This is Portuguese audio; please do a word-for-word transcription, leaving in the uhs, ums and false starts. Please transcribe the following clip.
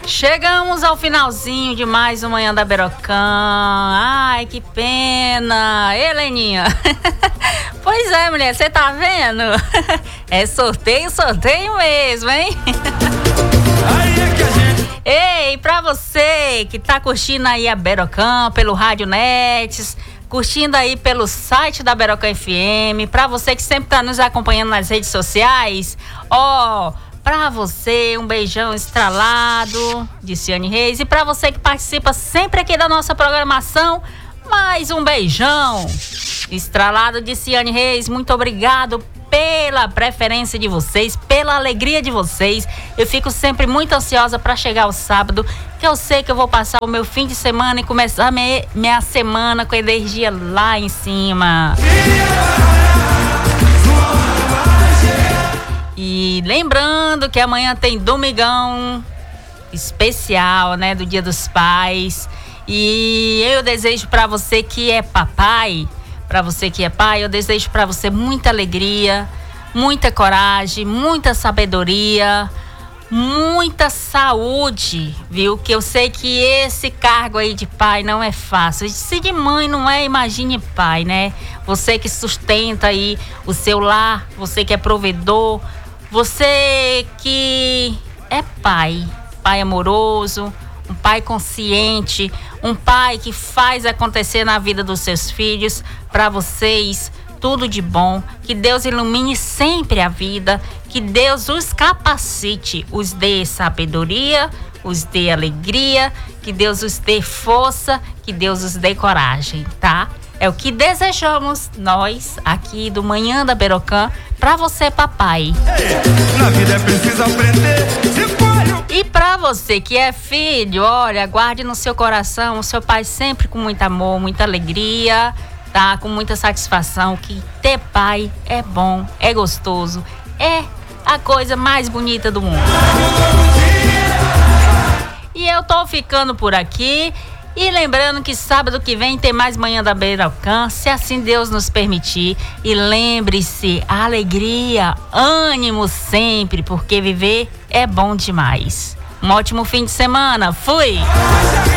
Chegamos ao finalzinho de mais um Manhã da Berocã. Ai, que pena. Heleninha. Pois é, mulher, você tá vendo? É sorteio, sorteio mesmo, hein? Aí é que a gente... Ei, pra você que tá curtindo aí a Berocã pelo Rádio Nets, curtindo aí pelo site da Berocã F M, pra você que sempre tá nos acompanhando nas redes sociais, ó... Pra você, um beijão estralado de Ciane Reis. E pra você que participa sempre aqui da nossa programação, mais um beijão estralado de Ciane Reis. Muito obrigado pela preferência de vocês, pela alegria de vocês. Eu fico sempre muito ansiosa para chegar o sábado, que eu sei que eu vou passar o meu fim de semana e começar minha, minha semana com energia lá em cima. E lembrando que amanhã tem domingão especial, né, do Dia dos Pais. E eu desejo para você que é papai, para você que é pai, eu desejo para você muita alegria, muita coragem, muita sabedoria, muita saúde, viu? Que eu sei que esse cargo aí de pai não é fácil. Se de mãe não é, imagine pai, né? Você que sustenta aí o seu lar, você que é provedor, você que é pai, pai amoroso, um pai consciente, um pai que faz acontecer na vida dos seus filhos. Para vocês, tudo de bom, que Deus ilumine sempre a vida, que Deus os capacite, os dê sabedoria, os dê alegria, que Deus os dê força, que Deus os dê coragem, tá? É o que desejamos nós aqui do Manhã da Berocã pra você, papai. Ei, na vida é preciso aprender. Se falho. E pra você que é filho, olha, guarde no seu coração o seu pai sempre com muito amor, muita alegria, tá? Com muita satisfação, que ter pai é bom, é gostoso, é a coisa mais bonita do mundo. E eu tô ficando por aqui. E lembrando que sábado que vem tem mais Manhã da Berocã, se assim Deus nos permitir. E lembre-se, alegria, ânimo sempre, porque viver é bom demais. Um ótimo fim de semana. Fui!